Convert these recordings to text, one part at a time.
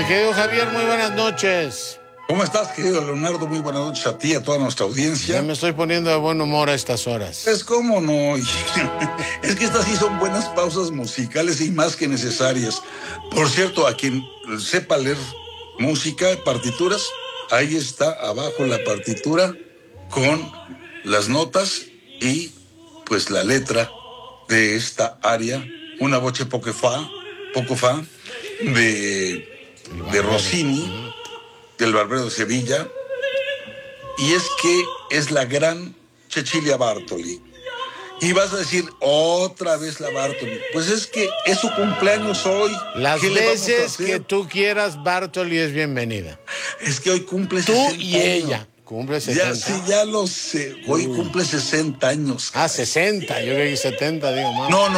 Mi querido Javier, muy buenas noches. ¿Cómo estás, querido Leonardo? Muy buenas noches a ti y a toda nuestra audiencia. Ya me estoy poniendo de buen humor a estas horas. Pues, ¿cómo no? Es que estas sí son buenas pausas musicales y más que necesarias. Por cierto, a quien sepa leer música, partituras, ahí está abajo la partitura con las notas y pues la letra de esta aria, una voce poco fa de Rossini, del Barbero de Sevilla, y es que es la gran Cecilia Bartoli. Y vas a decir, otra vez la Bartoli. Pues es que es su cumpleaños hoy. Las veces que tú quieras, Bartoli es bienvenida. Es que hoy cumple tú 60 y años. ella. Cumple 60. Ya, sí, ya lo sé. Hoy cumple 60 años. Ah, 60. Yo creí 70, digo más. No.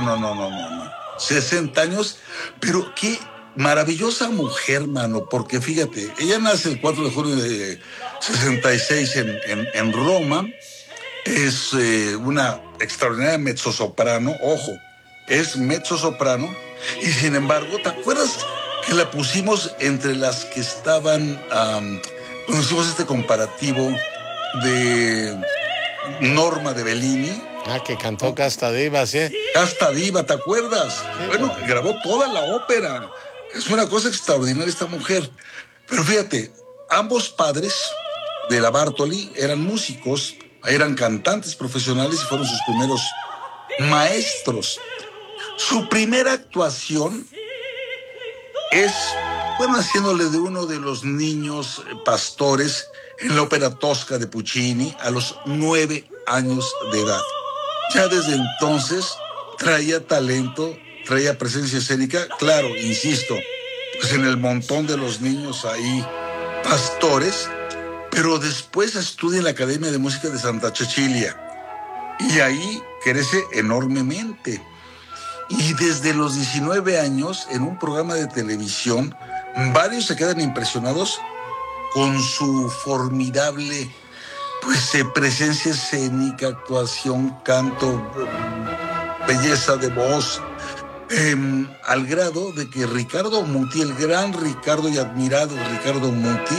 60 años. Pero qué maravillosa mujer, mano. Porque fíjate, ella nace el 4 de junio de 66 en Roma. Es una extraordinaria mezzosoprano. Ojo, es mezzosoprano. Y sin embargo, ¿te acuerdas que la pusimos entre las que estaban... cuando hicimos este comparativo de Norma de Bellini? Ah, que cantó Casta Diva, ¿sí? Casta Diva, ¿te acuerdas? Sí, bueno, grabó toda la ópera. Es una cosa extraordinaria esta mujer. Pero fíjate, ambos padres de la Bartoli eran músicos, eran cantantes profesionales y fueron sus primeros maestros. Su primera actuación es, bueno, haciéndole de uno de los niños pastores en la ópera Tosca de Puccini a los 9 años de edad. Ya desde entonces traía talento, traía presencia escénica, claro, insisto, pues en el montón de los niños ahí pastores, pero después estudia en la Academia de Música de Santa Cecilia y ahí crece enormemente. Y desde los 19 años, en un programa de televisión, varios se quedan impresionados con su formidable presencia escénica, actuación, canto, belleza de voz, al grado de que Ricardo Muti, el gran Ricardo y admirado Ricardo Muti,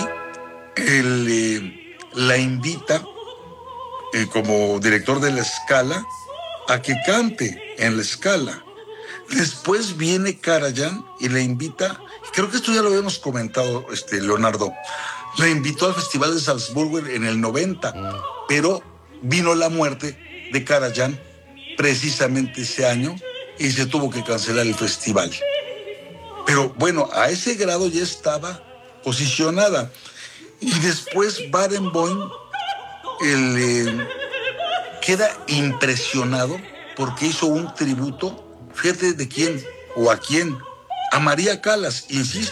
la invita como director de la Scala a que cante en la Scala. Después viene Karajan y le invita, creo que esto ya lo habíamos comentado, Leonardo, la invitó al Festival de Salzburgo en el 90, pero vino la muerte de Karajan precisamente ese año y se tuvo que cancelar el festival. Pero bueno, a ese grado ya estaba posicionada. Y después Barenboim queda impresionado porque hizo un tributo, fíjate de quién o a quién, a María Callas, insisto.